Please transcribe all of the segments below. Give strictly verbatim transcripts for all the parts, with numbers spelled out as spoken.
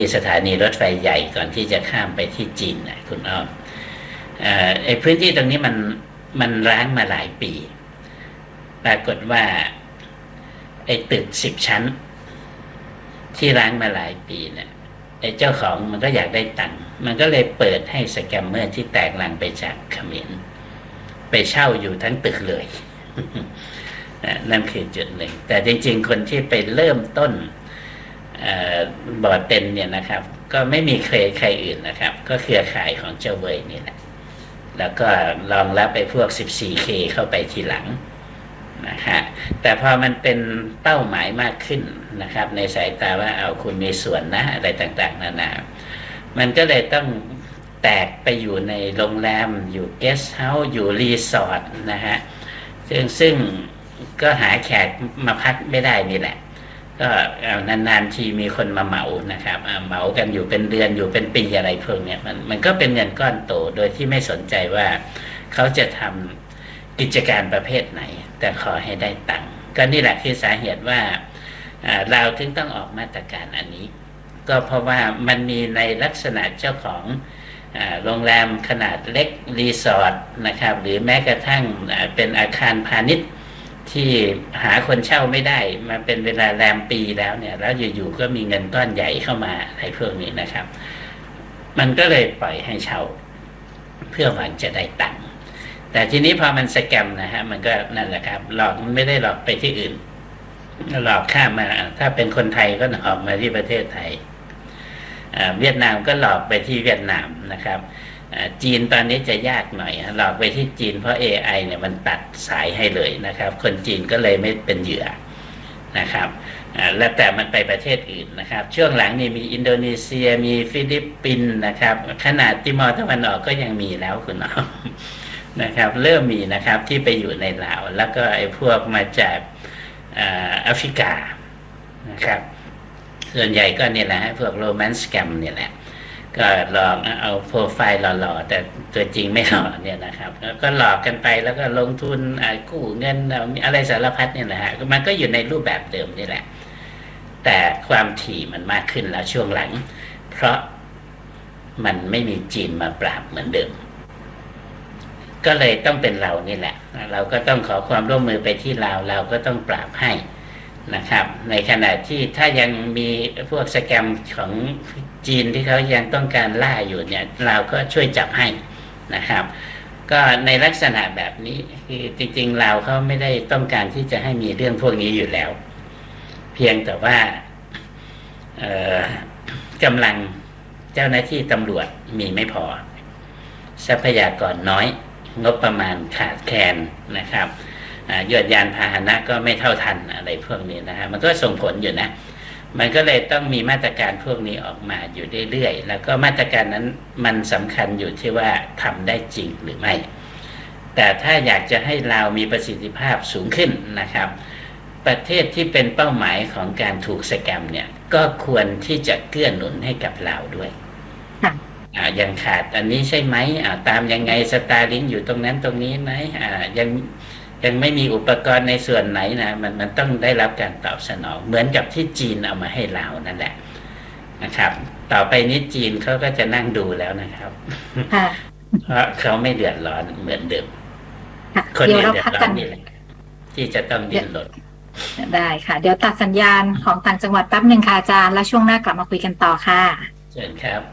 สถานีรถไฟใหญ่ก่อนที่จะข้ามไปที่จีนนะคุณอ้อมไอ้พื้นที่ตรงนี้มันมันร้างมาหลายปีปรากฏว่าไอ้ตึกสิบชั้นที่ร้างมาหลายปีเนี่ยไอ้เจ้าของมันก็อยากได้ตังค์มันก็เลยเปิดให้สแกมเมอร์ที่แตกลังไปจากเขมรไปเช่าอยู่ทั้งตึกเลยนั่นคือจุดหนึ่งแต่จริงๆคนที่ไปเริ่มต้นบอร์เต็นเนี่ยนะครับก็ไม่มีใครใครอื่นนะครับก็เครือข่ายของเจ้าเว่ยนี่แหละแล้วก็รองรับไปพวก สิบสี่เค เข้าไปทีหลังนะฮะแต่พอมันเป็นเป้าหมายมากขึ้นนะครับในสายตาว่าเอาคุณมีส่วนนะอะไรต่างๆนานามันก็เลยต้องแตกไปอยู่ในโรงแรมอยู่เกสต์เฮาส์อยู่รีสอร์ทนะฮะซึ่งซึ่งก็หาแขกมาพักไม่ได้นี่แหละก็นานๆทีมีคนมาเหมานะครับเหมากันอยู่เป็นเดือนอยู่เป็นปีอะไรพวกนี้มันมันก็เป็นเงินก้อนโตโดยที่ไม่สนใจว่าเขาจะทำกิจการประเภทไหนแต่ขอให้ได้ตังค์ก็นี่แหละคือสาเหตุว่าเราถึงต้องออกมาตรการอันนี้ก็เพราะว่ามันมีในลักษณะเจ้าของโรงแรมขนาดเล็กรีสอร์ทนะครับหรือแม้กระทั่งเป็นอาคารพาณิชย์ที่หาคนเช่าไม่ได้มาเป็นเวลาแรมปีแล้วเนี่ยแล้วอยู่ๆก็มีเงินก้อนใหญ่เข้ามาในพวกนี้นะครับมันก็เลยปล่อยให้เช่าเพื่อหวังจะได้ตังค์แต่ทีนี้พอมันสแกมนะฮะมันก็นั่นแหละครับหลอกมันไม่ได้หลอกไปที่อื่นหลอกข้ามมาถ้าเป็นคนไทยก็หลอกมาที่ประเทศไทยเวียดนามก็หลอกไปที่เวียดนามนะครับจีนตอนนี้จะยากหน่อยหลอกไปที่จีนเพราะ เอ ไอ เนี่ยมันตัดสายให้เลยนะครับคนจีนก็เลยไม่เป็นเหยื่อนะครับแล้วแต่มันไปประเทศอื่นนะครับช่วงหลังนี่มีอินโดนีเซียมีฟิลิปปินส์นะครับขนาดติมอร์ตะวันออกก็ยังมีแล้วคุณน้องนะครับเริ่มมีนะครับที่ไปอยู่ในลาวแล้วก็ไอ้พวกมาจากแอฟริกานะครับส่วนใหญ่ก็เนี่ยแหละพวกโรแมนต์สแกมเนี่ยแหละก็หลอกเอาโปรไฟล์หล่อๆแต่ตัวจริงไม่หล่อเนี่ยนะครับก็หลอกกันไปแล้วก็ลงทุนกู้เงินอะไรสารพัดเนี่ยแหละฮะมันก็อยู่ในรูปแบบเดิมนี่แหละแต่ความถี่มันมากขึ้นแล้วช่วงหลังเพราะมันไม่มีจีนมาปราบเหมือนเดิมก็เลยต้องเป็นเรานี่แหละเราก็ต้องขอความร่วมมือไปที่ลาวเราก็ต้องปราบให้นะครับในขณะที่ถ้ายังมีพวกสแกมของจีนที่เขายังต้องการล่าอยู่เนี่ยเราก็ช่วยจับให้นะครับก็ในลักษณะแบบนี้คือจริงๆเราเขาไม่ได้ต้องการที่จะให้มีเรื่องพวกนี้อยู่แล้วเพียงแต่ว่ากำลังเจ้าหน้าที่ตำรวจมีไม่พอทรัพยากรน้อยงบประมาณขาดแคลนนะครับยวดยานพาหนะก็ไม่เท่าทันอะไรพวกนี้นะฮะมันก็ส่งผลอยู่นะมันก็เลยต้องมีมาตรการพวกนี้ออกมาอยู่เรื่อยๆแล้วก็มาตรการนั้นมันสำคัญอยู่ที่ว่าทำได้จริงหรือไม่แต่ถ้าอยากจะให้เรามีประสิทธิภาพสูงขึ้นนะครับประเทศที่เป็นเป้าหมายของการถูกสแกมเนี่ยก็ควรที่จะเกื้อหนุนให้กับเราด้วยอ่ายังขาดอันนี้ใช่ไหมอ่าตามยังไงสตาร์ลิงอยู่ตรงนั้นตรงนี้ไหมอ่ายังยังไม่มีอุปกรณ์ในส่วนไหนนะมันมันต้องได้รับการตอบสนองเหมือนกับที่จีนเอามาให้เรานั่นแหละนะครับต่อไปนี้จีนเขาก็จะนั่งดูแล้วนะครับเพราะเขาไม่เดือดร้อนเหมือนเดิมคนเดือดร้อนนี่แหละที่จะต้องดิ้นรนได้ค่ะเดี๋ยวตัดสัญญาณของต่างจังหวัดแป๊บหนึ่งค่ะอาจารย์แล้วช่วงหน้ากลับมาคุยกันต่อค่ะเชิญครับ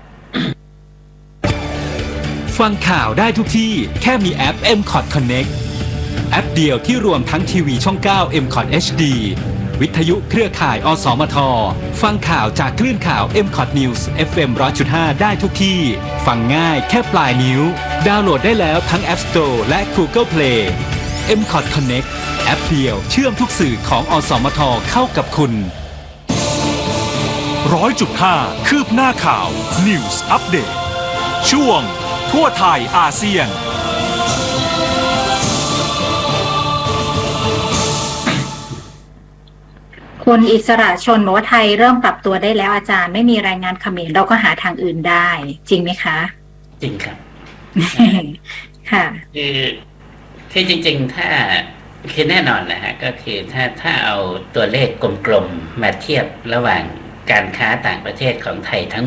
ฟังข่าวได้ทุกที่แค่มีแอป เอ็ม คอท Connect แอปเดียวที่รวมทั้งทีวีช่อง เก้า เอ็ม คอท เอช ดี วิทยุเครือข่ายอสมทฟังข่าวจากคลื่นข่าว เอ็ม คอท News เอฟ เอ็ม หนึ่งร้อยจุดห้า ได้ทุกที่ฟังง่ายแค่ปลายนิ้วดาวน์โหลดได้แล้วทั้ง App Store และ Google Play เอ็ม คอท Connect แอปเดียวเชื่อมทุกสื่อของอสมทเข้ากับคุณร้อยจุดห้า คืบหน้าข่าว News Update ช่วงทั่วไทยอาเซียนคุณอิสระชนบอกว่าไทยเริ่มปรับตัวได้แล้วอาจารย์ไม่มีรายงานเขมรเราก็หาทางอื่นได้จริงไหมคะจริงครับค่ะคือคือจริงๆถ้าคือแน่นอนนะฮะก็คือถ้าถ้าเอาตัวเลขกลมๆมาเทียบระหว่างการค้าต่างประเทศของไทยทั้ง